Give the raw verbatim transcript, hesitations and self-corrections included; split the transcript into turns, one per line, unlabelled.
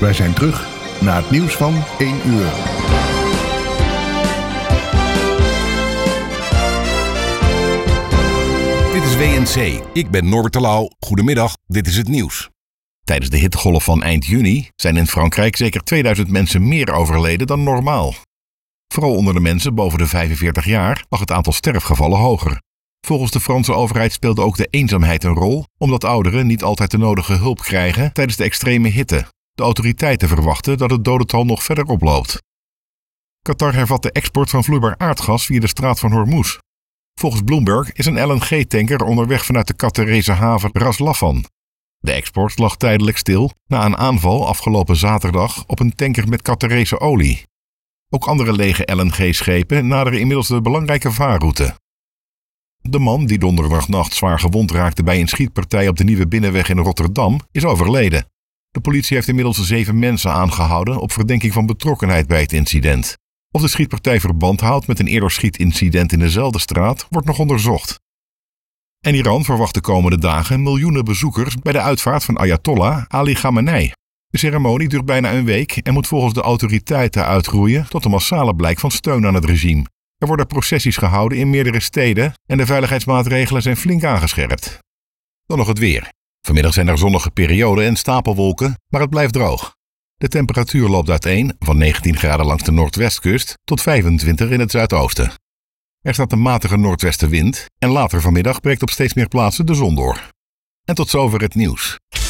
Wij zijn terug na het nieuws van één uur.
Dit is W N C. Ik ben Norbert Terlouw. Goedemiddag, dit is het nieuws. Tijdens de hittegolf van eind juni zijn in Frankrijk zeker tweeduizend mensen meer overleden dan normaal. Vooral onder de mensen boven de vijfenveertig jaar lag het aantal sterfgevallen hoger. Volgens de Franse overheid speelde ook de eenzaamheid een rol, omdat ouderen niet altijd de nodige hulp krijgen tijdens de extreme hitte. De autoriteiten verwachten dat het dodental nog verder oploopt. Qatar hervat de export van vloeibaar aardgas via de straat van Hormuz. Volgens Bloomberg is een L N G-tanker onderweg vanuit de Qatarese haven Ras Laffan. De export lag tijdelijk stil na een aanval afgelopen zaterdag op een tanker met Qatarese olie. Ook andere lege L N G-schepen naderen inmiddels de belangrijke vaarroute. De man die donderdagnacht zwaar gewond raakte bij een schietpartij op de Nieuwe Binnenweg in Rotterdam is overleden. De politie heeft inmiddels zeven mensen aangehouden op verdenking van betrokkenheid bij het incident. Of de schietpartij verband houdt met een eerder schietincident in dezelfde straat wordt nog onderzocht. En Iran verwacht de komende dagen miljoenen bezoekers bij de uitvaart van Ayatollah Ali Khamenei. De ceremonie duurt bijna een week en moet volgens de autoriteiten uitgroeien tot een massale blijk van steun aan het regime. Er worden processies gehouden in meerdere steden en de veiligheidsmaatregelen zijn flink aangescherpt. Dan nog het weer. Vanmiddag zijn er zonnige perioden en stapelwolken, maar het blijft droog. De temperatuur loopt uiteen van negentien graden langs de noordwestkust tot vijfentwintig in het zuidoosten. Er staat een matige noordwestenwind en later vanmiddag breekt op steeds meer plaatsen de zon door. En tot zover het nieuws.